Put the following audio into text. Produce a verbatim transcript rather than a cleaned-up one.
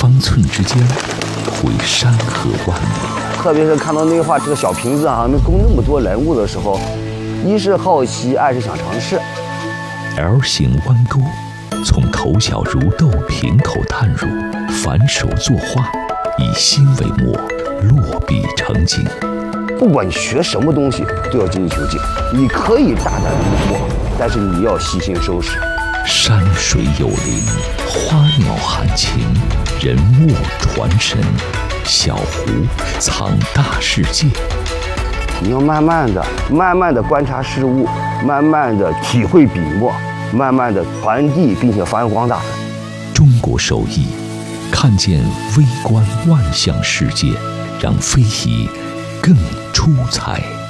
方寸之间，绘山河万里。 特别是看到那画这个小瓶子啊，能供那么多人物的时候，一是好奇，二是想尝试。 L 型弯钩，从头小如豆瓶口探入，反手作画，以心为墨，落笔成景。 不管你学什么东西，都要精益求精。你可以大胆离破，但是你要细心收拾。 山水有灵，花鸟含情，人物传神，小湖藏大世界。 你要慢慢的、慢慢的观察事物，慢慢的体会笔墨，慢慢的传递，并且发扬光大。 中国手艺，看见微观万象世界，让非遗更出彩。